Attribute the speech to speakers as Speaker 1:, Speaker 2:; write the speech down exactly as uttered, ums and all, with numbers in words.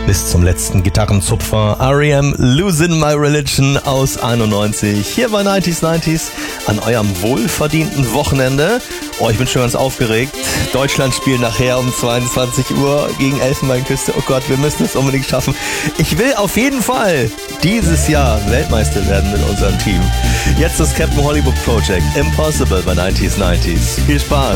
Speaker 1: bis zum letzten Gitarrenzupfer. R E M, Losing My Religion aus einundneunzig. Hier bei neunziger neunzig an eurem wohlverdienten Wochenende. Oh, ich bin schon ganz aufgeregt. Deutschland spielt nachher um zweiundzwanzig Uhr gegen Elfenbeinküste. Oh Gott, wir müssen es unbedingt schaffen. Ich will auf jeden Fall dieses Jahr Weltmeister werden mit unserem Team. Jetzt das Captain Hollywood Project. Impossible bei neunziger neunzig. Viel Spaß.